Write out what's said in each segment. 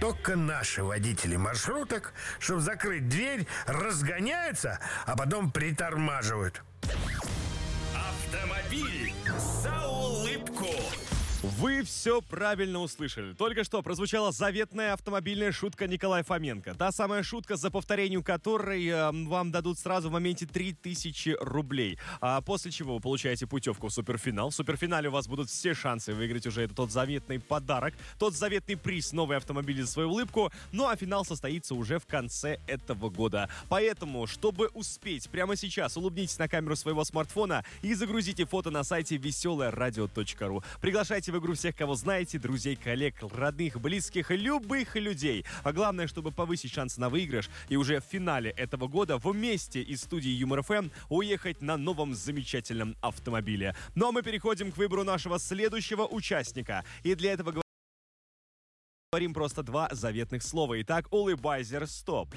только наши водители маршруток, чтобы закрыть дверь, разгоняются, а потом притормаживают. Автомобиль за улыбку. Вы все правильно услышали. Только что прозвучала заветная автомобильная шутка Николая Фоменко. Та самая шутка, за повторению которой вам дадут сразу в моменте 3000 рублей. А после чего вы получаете путевку в суперфинал. В суперфинале у вас будут все шансы выиграть уже тот заветный подарок, тот заветный приз — новый автомобиль за свою улыбку. Ну а финал состоится уже в конце этого года. Поэтому, чтобы успеть прямо сейчас, улыбнитесь на камеру своего смартфона и загрузите фото на сайте veselaradio.ru. Приглашайте в игру всех, кого знаете, друзей, коллег, родных, близких, любых людей. А главное, чтобы повысить шансы на выигрыш и уже в финале этого года вместе из студии Юмор ФМ уехать на новом замечательном автомобиле. Ну а мы переходим к выбору нашего следующего участника. И для этого говорим просто два заветных слова. Итак, улыбайзер, стоп.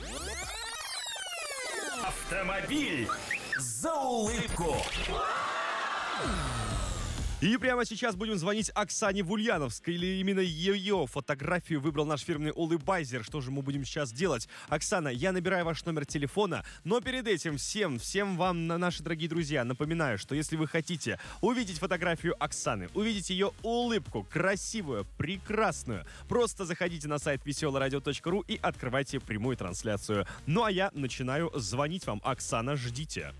Автомобиль за улыбку. И прямо сейчас будем звонить Оксане в Ульяновск. Или именно ее фотографию выбрал наш фирменный улыбайзер. Что же мы будем сейчас делать? Оксана, я набираю ваш номер телефона. Но перед этим всем вам, наши дорогие друзья, напоминаю, что если вы хотите увидеть фотографию Оксаны, увидеть ее улыбку, красивую, прекрасную, просто заходите на сайт veselaradio.ru и открывайте прямую трансляцию. Ну а я начинаю звонить вам. Оксана, ждите.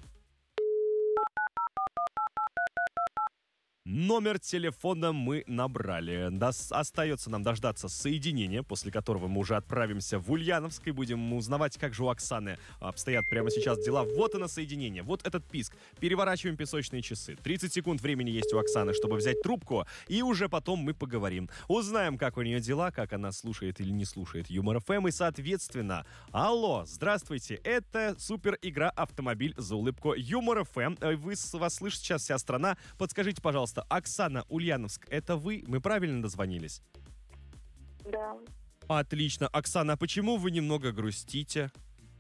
Номер телефона мы набрали. Остается нам дождаться соединения, после которого мы уже отправимся в Ульяновск и будем узнавать, как же у Оксаны обстоят прямо сейчас дела. Вот оно соединение, вот этот писк. Переворачиваем песочные часы. 30 секунд времени есть у Оксаны, чтобы взять трубку, и уже потом мы поговорим. Узнаем, как у нее дела, как она слушает или не слушает Юмор ФМ, и, соответственно, алло, здравствуйте, это супер игра «Автомобиль за улыбку» Юмор ФМ. Вас слышит сейчас вся страна. Подскажите, пожалуйста, Оксана, Ульяновск, это вы? Мы правильно дозвонились? Да. Отлично. Оксана, а почему вы немного грустите?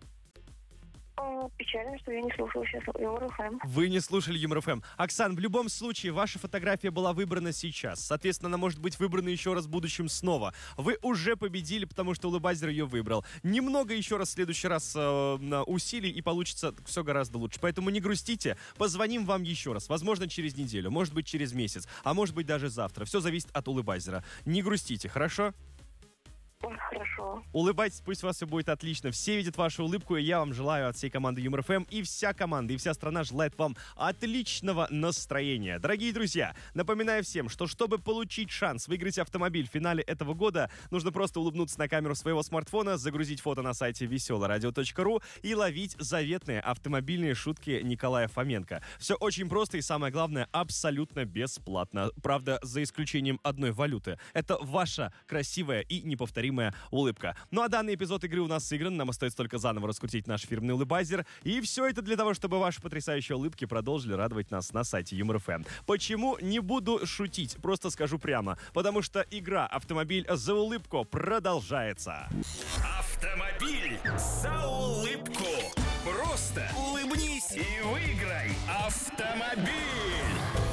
Печально, что я не слушала сейчас Юмор ФМ. Вы не слушали Юмор ФМ. Оксан, в любом случае, ваша фотография была выбрана сейчас. Соответственно, она может быть выбрана еще раз в будущем снова. Вы уже победили, потому что улыбайзер ее выбрал. Немного еще раз в следующий раз усилий, и получится все гораздо лучше. Поэтому не грустите. Позвоним вам еще раз. Возможно, через неделю, может быть, через месяц, а может быть, даже завтра. Все зависит от улыбайзера. Не грустите, хорошо? Хорошо. Улыбайтесь, пусть у вас все будет отлично. Все видят вашу улыбку, и я вам желаю от всей команды Юмор ФМ, и вся команда, и вся страна желает вам отличного настроения. Дорогие друзья, напоминаю всем, что чтобы получить шанс выиграть автомобиль в финале этого года, нужно просто улыбнуться на камеру своего смартфона, загрузить фото на сайте veselaradio.ru и ловить заветные автомобильные шутки Николая Фоменко. Все очень просто и, самое главное, абсолютно бесплатно. Правда, за исключением одной валюты. Это ваша красивая и неповторимая улыбка. Ну а данный эпизод игры у нас сыгран. Нам остается только заново раскрутить наш фирменный улыбайзер. И все это для того, чтобы ваши потрясающие улыбки продолжили радовать нас на сайте Юмор ФМ. Почему? Не буду шутить, просто скажу прямо. Потому что игра «Автомобиль за улыбку» продолжается. Автомобиль за улыбку. Просто улыбнись и выиграй автомобиль.